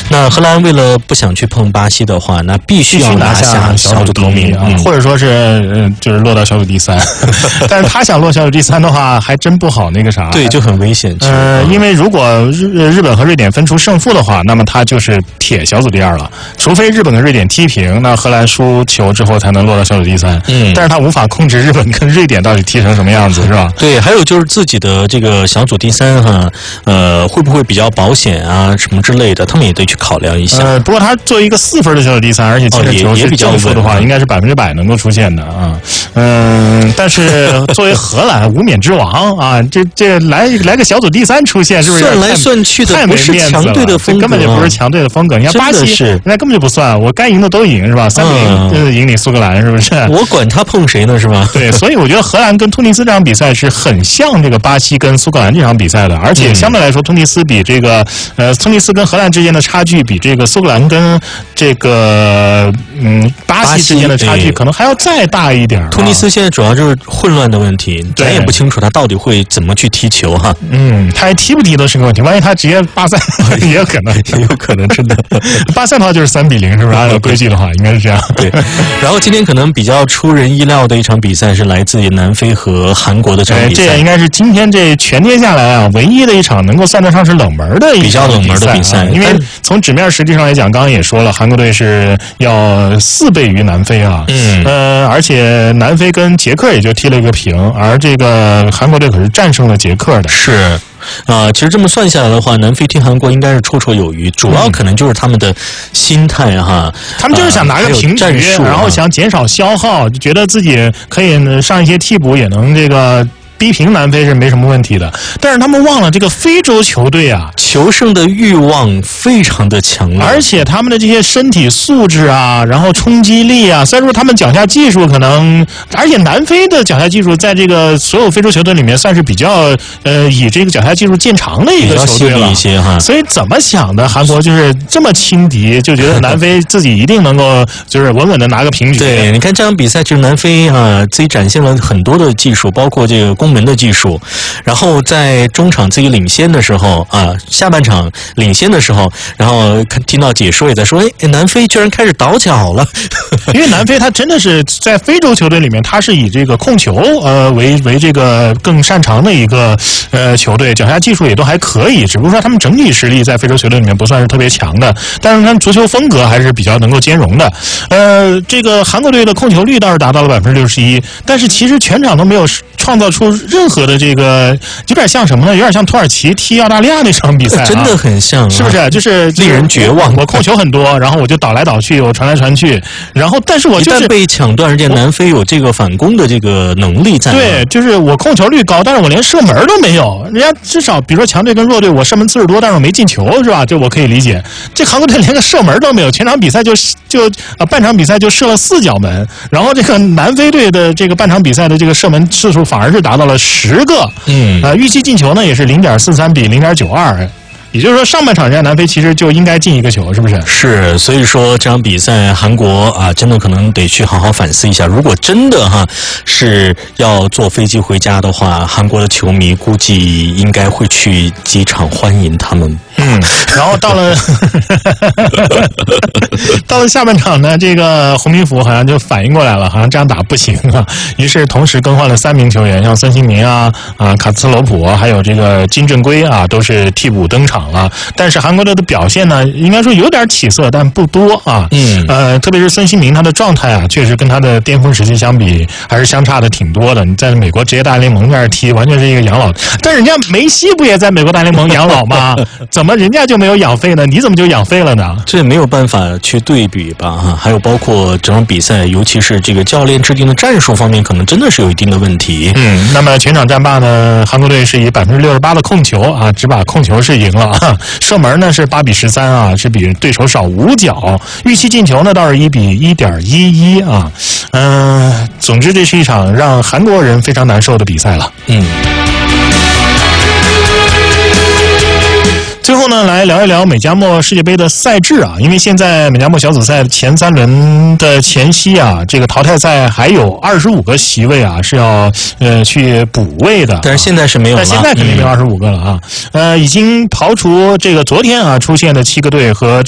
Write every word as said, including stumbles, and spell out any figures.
那荷兰为了不想去碰巴西的话，那必须要拿下小组头名啊，或者说是呃，就是落到小组第三。但是他想落小组第三的话，还真不好那个啥。 对，就很危险。 呃，因为如果日日本和瑞典分出胜负的话，那么他就是铁小组第二了。除非日本跟瑞典踢平，那荷兰输球之后才能落到小组第三。嗯，但是他无法控制日本跟瑞典到底踢成什么样子，是吧？ 对，还有就是自己的这个小组第三哈，呃，会不会比较保险啊，什么之类的，他们也得去考量一下。 呃，不过他作为一个四分的小组第三，而且踢的球是正负的话，应该是百分之百能够出现的啊。嗯，但是作为荷兰无冕之王啊，这这来来个小组第三出现，是不是？ 算来算去的不是强队的风格， 根本就不是强队的风格。你看巴西，人家根本就不算，我该赢的都赢，是吧？三比零赢你苏格兰，是不是？ 我管他碰谁呢，是吧？ 对，所以我觉得荷兰跟突尼斯这场比赛是很像这个巴西跟苏格兰这场比赛的，而且相对来说，突尼斯比这个呃，突尼斯跟荷兰之间的差距比这个苏格兰跟这个嗯巴西之间的差距可能还要再大一点。 突尼斯现在主要就是混乱的问题，咱也不清楚他到底会怎么去踢球哈。 嗯，他还踢不踢都是个问题，万一他直接巴塞也有可能， 也有可能真的。 巴塞的话就是三比零，是不是？按照规矩的话，应该是这样。 对。然后今天可能比较出人意料的一场比赛是来自于南非和韩国的这场比赛， 这也应该是今天这全天下来啊唯一的一场能够算得上是冷门的一场比赛， 比较冷门的比赛。 因为从纸面实际上来讲，刚刚也说了，韩国队是要四倍于南非啊。嗯。呃，而且南非跟捷克也就踢了一个平，而这个韩国队可是战胜了捷克的。 是。啊、呃，其实这么算下来的话，南非踢韩国应该是绰绰有余，主要可能就是他们的心态哈， 他们就是想拿个平局，呃、然后想减少消耗，就觉得自己可以上一些替补也能这个逼平南非是没什么问题的。但是他们忘了这个非洲球队啊， 求胜的欲望非常的强烈， 而且他们的这些身体素质啊，然后冲击力啊，虽然说他们脚下技术可能，而且南非的脚下技术在这个所有非洲球队里面算是比较呃以这个脚下技术见长的一个球队了， 一些哈。 所以怎么想的，韩国就是这么轻敌，就觉得南非自己一定能够就是稳稳的拿个平局。 对，你看这场比赛，其实南非啊自己展现了很多的技术，包括这个攻门的技术，然后在中场自己领先的时候啊，下半场领先的时候，然后听到解说也在说，哎，南非居然开始倒脚了。 因为南非他真的是在非洲球队里面，他是以这个控球呃为为这个更擅长的一个呃球队，脚下技术也都还可以，只不过说他们整体实力在非洲球队里面不算是特别强的，但是他们足球风格还是比较能够兼容的。呃，这个韩国队的控球率倒是达到了百分之六十一，但是其实全场都没有创造出任何的这个，有点像什么呢？有点像土耳其踢澳大利亚那场比赛、啊， 真的很像、啊， 是不是？就是令人绝望。 我控球很多，然后我就倒来倒去，我传来传去，然后但是我就是一旦被抢断，人家南非有这个反攻的这个能力在。 对，就是我控球率高，但是我连射门都没有。人家至少比如说强队跟弱队，我射门次数多，但是我没进球，是吧？这我可以理解。这韩国队连个射门都没有，全场比赛就就呃半场比赛就射了四脚门，然后这个南非队的这个半场比赛的这个射门次数反而是达到了十个，嗯，呃，预期进球呢也是零点四三比零点九二。也就是说，上半场人家南非其实就应该进一个球，是不是？ 是，所以说这场比赛韩国啊，真的可能得去好好反思一下。如果真的哈是要坐飞机回家的话，韩国的球迷估计应该会去机场欢迎他们。 嗯，然后到了到了下半场呢，这个洪明甫好像就反应过来了，好像这样打不行啊，于是同时更换了三名球员，像孙兴民啊、啊卡斯罗普，还有这个金正圭啊，都是替补登场了。但是韩国队的表现呢，应该说有点起色，但不多啊。嗯，呃，特别是孙兴民，他的状态啊，确实跟他的巅峰时期相比，还是相差的挺多的。你在美国职业大联盟这儿踢，完全是一个养老，但人家梅西不也在美国大联盟养老吗？怎么人家就没有养废呢？你怎么就养废了呢？ 这也没有办法去对比吧，哈。还有包括整场比赛，尤其是这个教练制定的战术方面，可能真的是有一定的问题。 嗯，那么全场战罢呢，韩国队是以百分之六十八的控球啊，只把控球是赢了啊。射门呢是八比十三啊，是比对手少五脚。预期进球呢倒是一比一点一一啊。嗯、呃，总之这是一场让韩国人非常难受的比赛了。嗯。最后呢，来聊一聊美加墨世界杯的赛制啊，因为现在美加墨小组赛前三轮的前夕啊，这个淘汰赛还有二十五个席位啊是要呃去补位的， 但是现在是没有了， 但现在肯定没有二十五个了啊。呃，已经刨除这个昨天啊出现的七个队和